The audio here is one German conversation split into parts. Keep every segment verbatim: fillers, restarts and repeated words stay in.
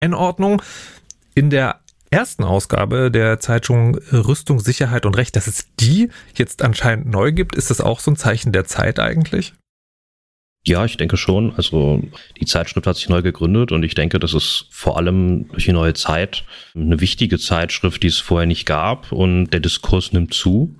Einordnung. In der ersten Ausgabe der Zeitung Rüstung, Sicherheit und Recht, dass es die jetzt anscheinend neu gibt, ist das auch so ein Zeichen der Zeit eigentlich? Ja, ich denke schon. Also die Zeitschrift hat sich neu gegründet und ich denke, das ist vor allem durch die neue Zeit eine wichtige Zeitschrift, die es vorher nicht gab, und der Diskurs nimmt zu.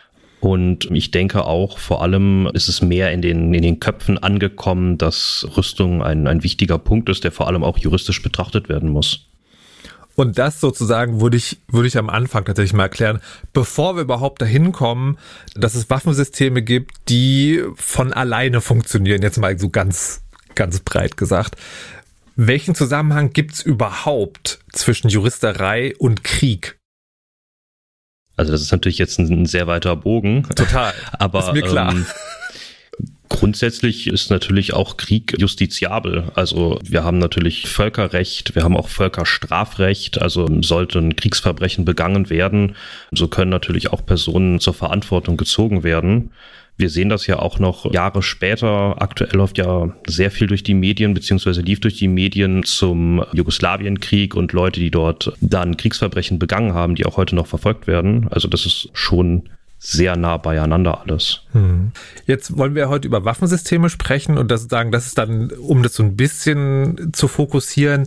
Und ich denke auch, vor allem ist es mehr in den, in den Köpfen angekommen, dass Rüstung ein, ein wichtiger Punkt ist, der vor allem auch juristisch betrachtet werden muss. Und das sozusagen würde ich, würde ich am Anfang tatsächlich mal erklären, bevor wir überhaupt dahin kommen, dass es Waffensysteme gibt, die von alleine funktionieren, jetzt mal so ganz, ganz breit gesagt. Welchen Zusammenhang gibt es überhaupt zwischen Juristerei und Krieg? Also das ist natürlich jetzt ein sehr weiter Bogen. Total, aber ist mir klar. Ähm, Grundsätzlich ist natürlich auch Krieg justiziabel. Also wir haben natürlich Völkerrecht, wir haben auch Völkerstrafrecht. Also sollten Kriegsverbrechen begangen werden, so können natürlich auch Personen zur Verantwortung gezogen werden. Wir sehen das ja auch noch Jahre später. Aktuell läuft ja sehr viel durch die Medien, beziehungsweise lief durch die Medien zum Jugoslawienkrieg und Leute, die dort dann Kriegsverbrechen begangen haben, die auch heute noch verfolgt werden. Also das ist schon sehr nah beieinander alles. Hm. Jetzt wollen wir heute über Waffensysteme sprechen und das sagen, das ist dann, um das so ein bisschen zu fokussieren,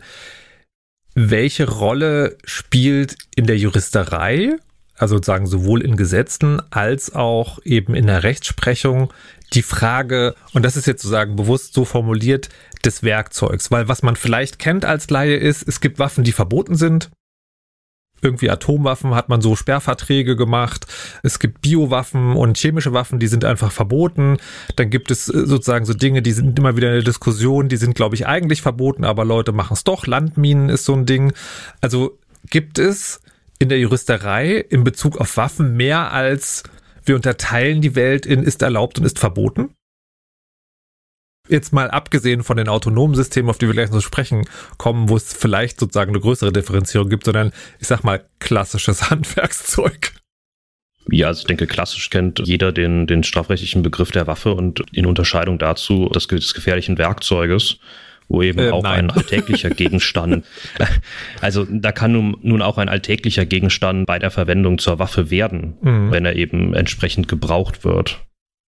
welche Rolle spielt in der Juristerei, also sozusagen sowohl in Gesetzen als auch eben in der Rechtsprechung, die Frage, und das ist jetzt sozusagen bewusst so formuliert, des Werkzeugs, weil was man vielleicht kennt als Laie ist, es gibt Waffen, die verboten sind. Irgendwie Atomwaffen hat man so Sperrverträge gemacht. Es gibt Biowaffen und chemische Waffen, die sind einfach verboten. Dann gibt es sozusagen so Dinge, die sind immer wieder in der Diskussion, die sind, glaube ich, eigentlich verboten, aber Leute machen es doch. Landminen ist so ein Ding. Also gibt es in der Juristerei in Bezug auf Waffen mehr als wir unterteilen die Welt in ist erlaubt und ist verboten? Jetzt mal abgesehen von den autonomen Systemen, auf die wir gleich noch sprechen kommen, wo es vielleicht sozusagen eine größere Differenzierung gibt, sondern ich sag mal klassisches Handwerkszeug. Ja, also ich denke, klassisch kennt jeder den, den strafrechtlichen Begriff der Waffe und in Unterscheidung dazu des, des gefährlichen Werkzeuges, wo eben äh, auch nein. ein alltäglicher Gegenstand, also da kann nun, nun auch ein alltäglicher Gegenstand bei der Verwendung zur Waffe werden, mhm. wenn er eben entsprechend gebraucht wird.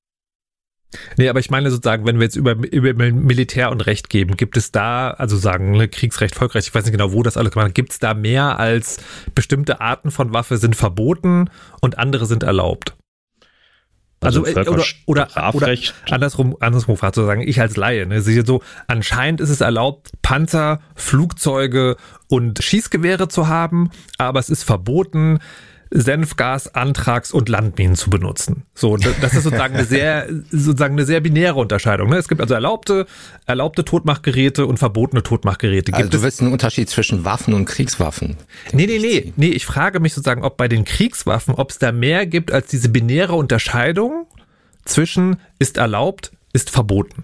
Nee, aber ich meine sozusagen, wenn wir jetzt über, über Militär und Recht geben, gibt es da, also sagen, ne, Kriegsrecht, Volksrecht, ich weiß nicht genau, wo das alles gemacht wird, gibt es da mehr als bestimmte Arten von Waffe sind verboten und andere sind erlaubt? Also, also oder, oder, oder andersrum, andersrum gefragt zu sagen, ich als Laie, ne, sehe so, anscheinend ist es erlaubt, Panzer, Flugzeuge und Schießgewehre zu haben, aber es ist verboten, Senfgas, Anthrax und Landminen zu benutzen. So, das ist sozusagen eine sehr, sozusagen eine sehr binäre Unterscheidung. Ne? Es gibt also erlaubte, erlaubte Totmachgeräte und verbotene Totmachgeräte. Gibt also du willst einen Unterschied zwischen Waffen und Kriegswaffen? Nee, nee, nee, nee. Ich frage mich sozusagen, ob bei den Kriegswaffen, ob es da mehr gibt als diese binäre Unterscheidung zwischen ist erlaubt, ist verboten.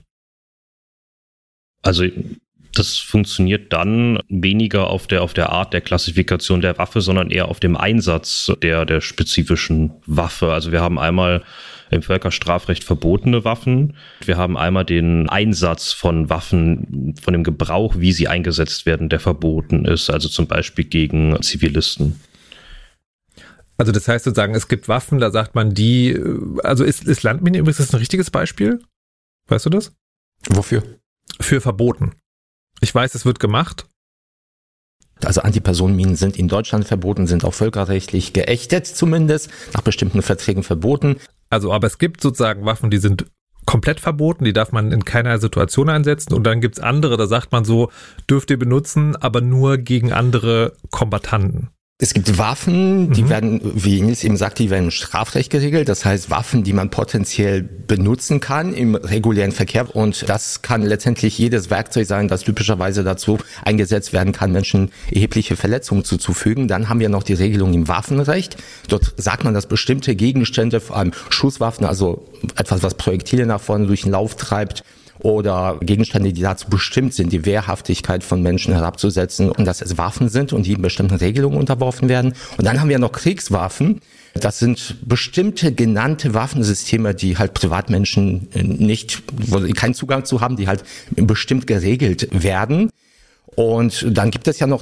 Also das funktioniert dann weniger auf der, auf der Art der Klassifikation der Waffe, sondern eher auf dem Einsatz der, der spezifischen Waffe. Also wir haben einmal im Völkerstrafrecht verbotene Waffen. Wir haben einmal den Einsatz von Waffen, von dem Gebrauch, wie sie eingesetzt werden, der verboten ist. Also zum Beispiel gegen Zivilisten. Also das heißt sozusagen, es gibt Waffen, da sagt man die, also ist, ist Landmine übrigens das ein richtiges Beispiel? Weißt du das? Wofür? Für verboten. Ich weiß, es wird gemacht. Also Antipersonenminen sind in Deutschland verboten, sind auch völkerrechtlich geächtet zumindest, nach bestimmten Verträgen verboten. Also, aber es gibt sozusagen Waffen, die sind komplett verboten, die darf man in keiner Situation einsetzen. Und dann gibt's andere, da sagt man so, dürft ihr benutzen, aber nur gegen andere Kombattanten. Es gibt Waffen, die mhm. werden, wie Nils eben sagte, die werden im Strafrecht geregelt. Das heißt Waffen, die man potenziell benutzen kann im regulären Verkehr. Und das kann letztendlich jedes Werkzeug sein, das typischerweise dazu eingesetzt werden kann, Menschen erhebliche Verletzungen zuzufügen. Dann haben wir noch die Regelung im Waffenrecht. Dort sagt man, dass bestimmte Gegenstände, vor allem Schusswaffen, also etwas, was Projektile nach vorne durch den Lauf treibt, oder Gegenstände, die dazu bestimmt sind, die Wehrhaftigkeit von Menschen herabzusetzen und dass es Waffen sind und die in bestimmten Regelungen unterworfen werden. Und dann haben wir noch Kriegswaffen. Das sind bestimmte genannte Waffensysteme, die halt Privatmenschen nicht, wo sie keinen Zugang zu haben, die halt bestimmt geregelt werden. Und dann gibt es ja noch